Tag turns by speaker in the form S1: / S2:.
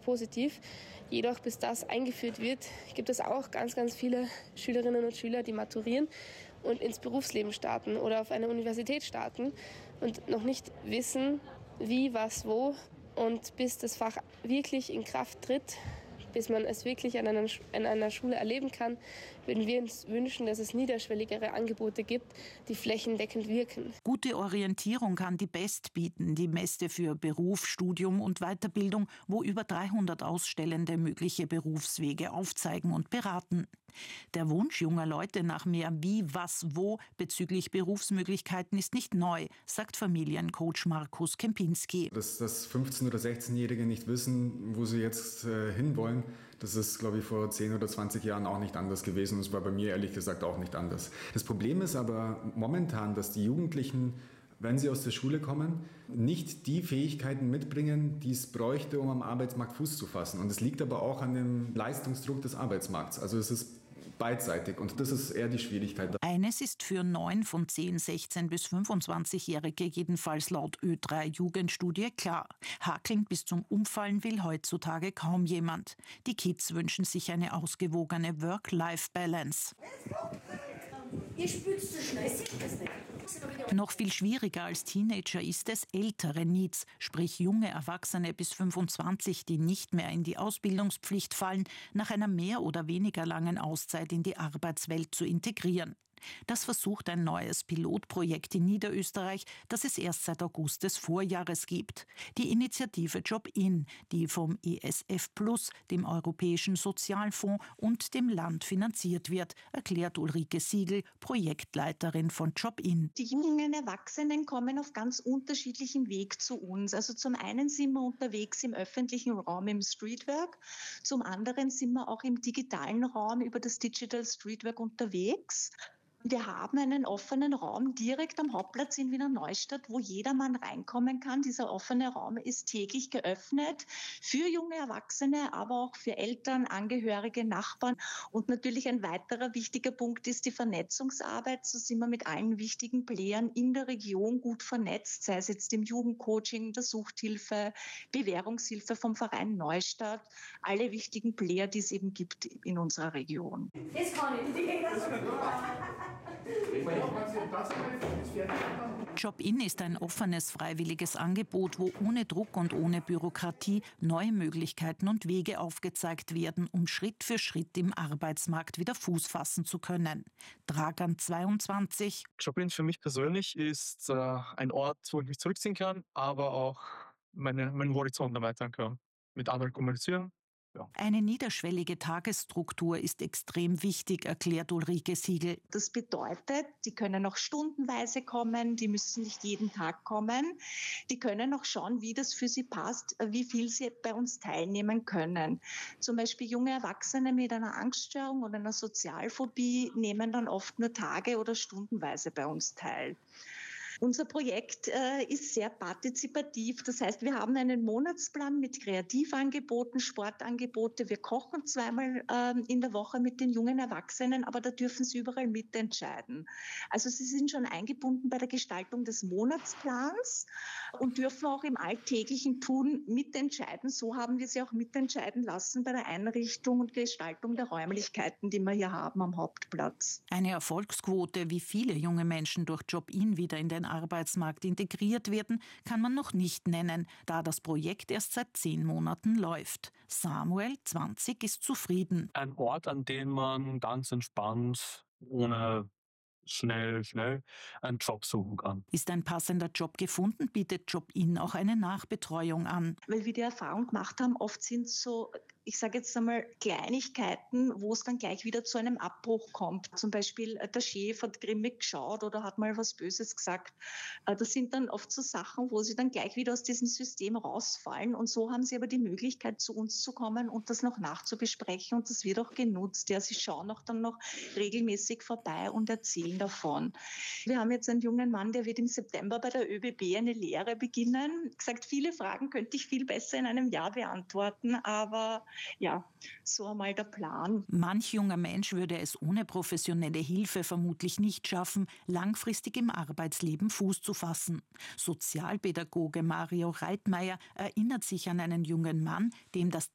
S1: positiv. Jedoch, bis das eingeführt wird, gibt es auch ganz, ganz viele Schülerinnen und Schüler, die maturieren und ins Berufsleben starten oder auf eine Universität starten und noch nicht wissen, wie, was, wo. Und bis das Fach wirklich in Kraft tritt, bis man es wirklich an einer Schule erleben kann, würden wir uns wünschen, dass es niederschwelligere Angebote gibt, die flächendeckend wirken.
S2: Gute Orientierung kann die BEST bieten, die Messe für Beruf, Studium und Weiterbildung, wo über 300 Ausstellende mögliche Berufswege aufzeigen und beraten. Der Wunsch junger Leute nach mehr Wie, Was, Wo bezüglich Berufsmöglichkeiten ist nicht neu, sagt Familiencoach Markus Kempinski.
S3: Dass 15- oder 16-Jährige nicht wissen, wo sie jetzt hinwollen, das ist, glaube ich, vor 10 oder 20 Jahren auch nicht anders gewesen. Und es war bei mir ehrlich gesagt auch nicht anders. Das Problem ist aber momentan, dass die Jugendlichen, wenn sie aus der Schule kommen, nicht die Fähigkeiten mitbringen, die es bräuchte, um am Arbeitsmarkt Fuß zu fassen. Und es liegt aber auch an dem Leistungsdruck des Arbeitsmarkts. Also es ist beidseitig und das ist eher die Schwierigkeit.
S2: Eines ist für 9 von 10 16- bis 25-Jährige jedenfalls laut Ö3-Jugendstudie klar. Hakeln bis zum Umfallen will heutzutage kaum jemand. Die Kids wünschen sich eine ausgewogene Work-Life-Balance.
S4: Ihr spürt so schnell, seht das nicht.
S2: Noch viel schwieriger als Teenager ist es, ältere Needs, sprich junge Erwachsene bis 25, die nicht mehr in die Ausbildungspflicht fallen, nach einer mehr oder weniger langen Auszeit in die Arbeitswelt zu integrieren. Das versucht ein neues Pilotprojekt in Niederösterreich, das es erst seit August des Vorjahres gibt. Die Initiative Job-In, die vom ESF Plus, dem Europäischen Sozialfonds und dem Land finanziert wird, erklärt Ulrike Siegel, Projektleiterin von Job-In.
S5: Die jungen Erwachsenen kommen auf ganz unterschiedlichem Weg zu uns. Also zum einen sind wir unterwegs im öffentlichen Raum im Streetwork, zum anderen sind wir auch im digitalen Raum über das Digital Streetwork unterwegs. Wir haben einen offenen Raum direkt am Hauptplatz in Wiener Neustadt, wo jedermann reinkommen kann. Dieser offene Raum ist täglich geöffnet für junge Erwachsene, aber auch für Eltern, Angehörige, Nachbarn. Und natürlich ein weiterer wichtiger Punkt ist die Vernetzungsarbeit. So sind wir mit allen wichtigen Playern in der Region gut vernetzt, sei es jetzt im Jugendcoaching, der Suchthilfe, Bewährungshilfe vom Verein Neustadt, alle wichtigen Player, die es eben gibt in unserer Region.
S4: Das kann ich nicht.
S2: Job-In ist ein offenes, freiwilliges Angebot, wo ohne Druck und ohne Bürokratie neue Möglichkeiten und Wege aufgezeigt werden, um Schritt für Schritt im Arbeitsmarkt wieder Fuß fassen zu können. Dragan 22.
S6: Job-In für mich persönlich ist ein Ort, wo ich mich zurückziehen kann, aber auch meinen Horizont erweitern kann. Mit anderen kommunizieren. Ja.
S2: Eine niederschwellige Tagesstruktur ist extrem wichtig, erklärt Ulrike Siegel.
S5: Das bedeutet, die können auch stundenweise kommen, die müssen nicht jeden Tag kommen. Die können auch schauen, wie das für sie passt, wie viel sie bei uns teilnehmen können. Zum Beispiel junge Erwachsene mit einer Angststörung oder einer Sozialphobie nehmen dann oft nur Tage- oder stundenweise bei uns teil. Unser Projekt ist sehr partizipativ. Das heißt, wir haben einen Monatsplan mit Kreativangeboten, Sportangebote. Wir kochen zweimal in der Woche mit den jungen Erwachsenen, aber da dürfen sie überall mitentscheiden. Also sie sind schon eingebunden bei der Gestaltung des Monatsplans und dürfen auch im alltäglichen Tun mitentscheiden. So haben wir sie auch mitentscheiden lassen bei der Einrichtung und Gestaltung der Räumlichkeiten, die wir hier haben am Hauptplatz.
S2: Eine Erfolgsquote, wie viele junge Menschen durch Job-In wieder in den Arbeitsmarkt integriert werden, kann man noch nicht nennen, da das Projekt erst seit 10 Monaten läuft. Samuel, 20, ist zufrieden.
S6: Ein Ort, an dem man ganz entspannt, ohne schnell einen Job suchen kann.
S2: Ist ein passender Job gefunden, bietet Job-In auch eine Nachbetreuung an.
S5: Weil wir die Erfahrung gemacht haben, oft sind so, ich sage jetzt einmal, Kleinigkeiten, wo es dann gleich wieder zu einem Abbruch kommt. Zum Beispiel der Chef hat grimmig geschaut oder hat mal was Böses gesagt. Das sind dann oft so Sachen, wo sie dann gleich wieder aus diesem System rausfallen. Und so haben sie aber die Möglichkeit, zu uns zu kommen und das noch nachzubesprechen. Und das wird auch genutzt. Ja, sie schauen auch dann noch regelmäßig vorbei und erzählen davon. Wir haben jetzt einen jungen Mann, der wird im September bei der ÖBB eine Lehre beginnen. Gesagt, viele Fragen könnte ich viel besser in einem Jahr beantworten, aber ja, so einmal der Plan.
S2: Manch junger Mensch würde es ohne professionelle Hilfe vermutlich nicht schaffen, langfristig im Arbeitsleben Fuß zu fassen. Sozialpädagoge Mario Reitmeier erinnert sich an einen jungen Mann, dem das